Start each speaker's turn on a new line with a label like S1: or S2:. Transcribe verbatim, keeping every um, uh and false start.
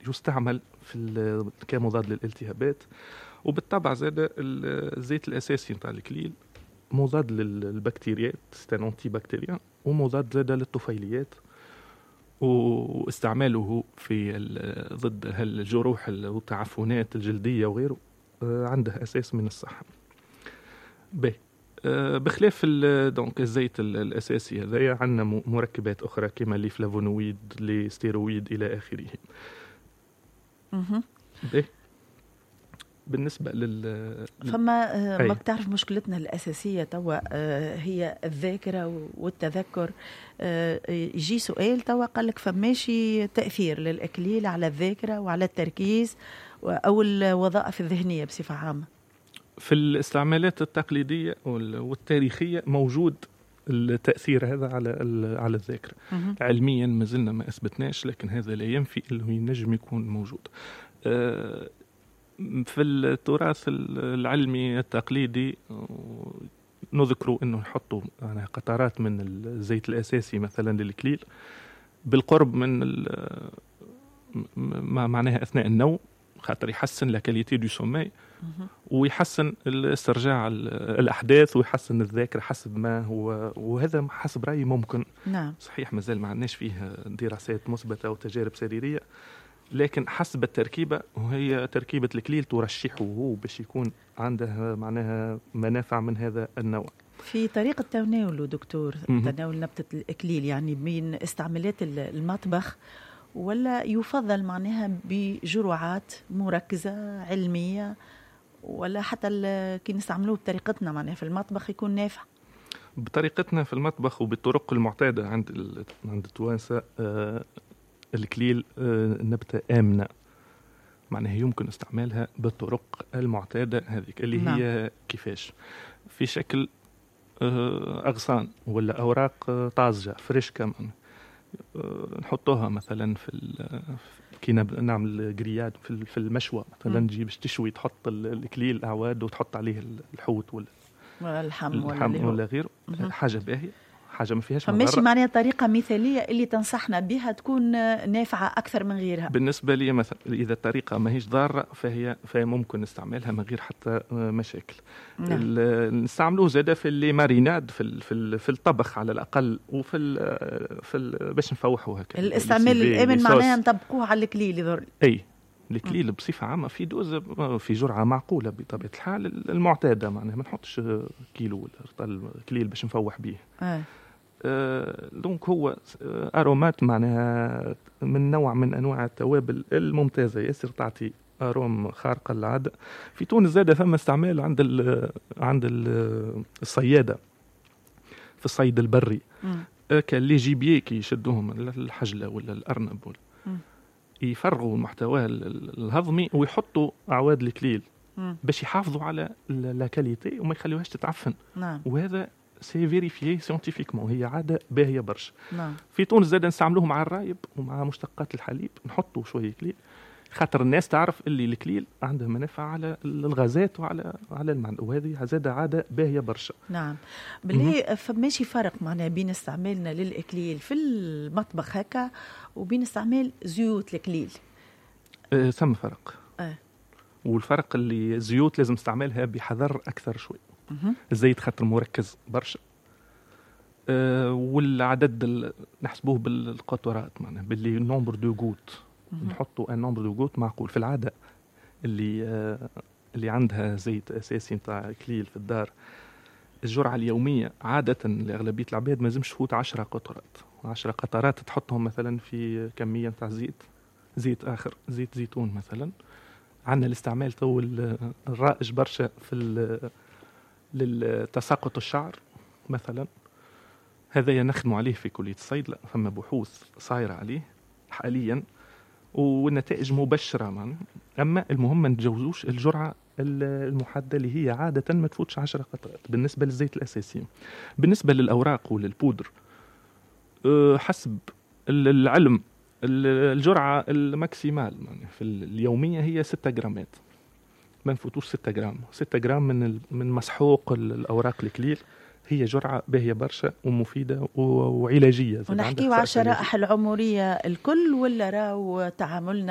S1: يستعمل في كمضاد للالتهابات. وبالطبع زاد الزيت الأساسي نتاع الكليل مضاد للبكتيريات، ستان أنتي بكتيريان، ومضاد زاد للطفيليات، واستعماله في ضد الجروح والتعفنات الجلدية وغيره عنده أساس من الصحة. به بخلاف دونك الزيت الأساسي هذايا عندنا مركبات أخرى كما لي فلافونويد، لي ستيرويد إلى آخره. به بالنسبة لل
S2: فما آه ما بتعرف مشكلتنا الأساسية توا آه هي الذاكرة والتذكر. آه يجي سؤال توا قال لك فماشي تأثير للإكليل على الذاكرة وعلى التركيز أو الوظائف الذهنية بصفة عامة؟
S1: في الاستعمالات التقليدية والتاريخية موجود التأثير هذا على على الذاكرة. علميا ما زلنا ما أثبتناش، لكن هذا لا ينفي أنه ينجم يكون موجود. آه في التراث العلمي التقليدي نذكر أنه نحطوا يعني قطرات من الزيت الأساسي مثلا للكليل بالقرب من ما معناها أثناء النوم، خاطر يحسن لا كاليتي دو سومي ويحسن استرجاع الأحداث ويحسن الذاكرة حسب ما هو، وهذا حسب رأيي ممكن.
S2: نعم.
S1: صحيح مازال ما عندناش فيه دراسات مثبتة أو تجارب سريرية، لكن حسب التركيبة وهي تركيبة الكليل ترشحه هو باش يكون عنده معناها منافع من هذا النوع.
S2: في طريقة تناوله دكتور، تناول نبتة الكليل يعني بين استعمالات المطبخ، ولا يفضل معناها بجرعات مركزة علمية، ولا حتى كي نستعملوه بطريقتنا معناها في المطبخ يكون نافع؟
S1: بطريقتنا في المطبخ وبالطرق المعتادة عند عند التوانسة آه الكليل آه نبتة آمنة، معناها يمكن استعمالها بالطرق المعتادة هذيك اللي نعم. هي كيفاش؟ في شكل آه أغصان ولا أوراق آه طازجة فريش كمان، آه نحطوها مثلا في كي نعمل جرياد في المشوى مثلا، نجي باش تشوي تحط الكليل أعواد وتحط عليه الحوت ولا
S2: الحم ولا,
S1: الحم ولا غيره، حاجة باهية، حاجة ما فيهاش
S2: مضرة. فماشي معناها طريقة مثالية اللي تنصحنا بها تكون نافعة أكثر من غيرها؟
S1: بالنسبة لي مثلا إذا الطريقة ما هيش ضارة فهي فهي ممكن نستعملها من غير حتى مشاكل. نعم. نستعملوه زادة في اللي ماريناد في في في الطبخ على الأقل، وفي ال في ال باش نفوحوها هكا.
S2: الاستعمال الآمن معناها نطبقوه على الكليل يضر.
S1: أي الكليل بصفة عامة في دوز في جرعة معقولة بطبيعة الحال المعتادة، معناها ما نحطش كيلو ولا الكليل باش نفوح به.
S2: آه.
S1: آه دونك هو أرومات معناها من نوع من أنواع التوابل الممتازة ياسر، تعطي أروم خارقة للعادة. في تونس زادة ثم استعمال عند ال عند ال الصيادة في الصيد البري، آه كان لي جيبيه كي يشدوهم الحجلة ولا الأرنب ولا يفرغوا المحتوى الهضمي ويحطوا أعواد الكليل باش يحافظوا على الكاليتي وما يخليوهاش تتعفن.
S2: نعم.
S1: وهذا سي فيريفيي سيانتيفيكمون، هي عادة باهية برشا.
S2: نعم.
S1: في تونس زاد نستعملوه مع الرايب ومع مشتقات الحليب، نحطوا شوية كليل خاطر الناس تعرف اللي الكليل عنده منافع على الغازات وعلى على المعدة، وهذه زادة عادة باهية برشا.
S2: نعم. بالله فماشي فرق معناها بين استعمالنا للإكليل في المطبخ هكا وبين استعمال زيوت الكليل؟
S1: أه ثم فرق.
S2: أه.
S1: والفرق اللي زيوت لازم استعمالها بحذر أكثر شوي. الزيت خاطر مركز برشا، أه والعدد نحسبوه بالقطرات معناها باللي نومبر دو غوت، نحطوا ان نومبر دو غوت معقول. في العاده اللي أه اللي عندها زيت اساسي نتاع كليل في الدار، الجرعه اليوميه عاده لاغلبيه العباد ما لازمش تفوت عشرة قطرات. عشرة قطرات تحطهم مثلا في كميه نتاع زيت زيت اخر زيت زيتون مثلا. عندنا الاستعمال تو الرائج برشا في للتساقط الشعر مثلا، هذا ينخدموا عليه في كلية الصيدلة، فما بحوث صايرة عليه حاليا والنتائج مبشرة معنا. أما المهم ما نتجاوزوش الجرعة المحددة اللي هي عادة ما تفوتش عشرة قطرات بالنسبة للزيت الأساسي. بالنسبة للأوراق وللبودر حسب العلم الجرعة الماكسيمال في اليومية هي ستة جرامات، ما نفوتوش ستة جرام. ستة جرام من من مسحوق الأوراق الكليل هي جرعة باهية برشا ومفيدة وعلاجية.
S2: ونحكيو على الشرائح العمرية الكل ولا راو تعاملنا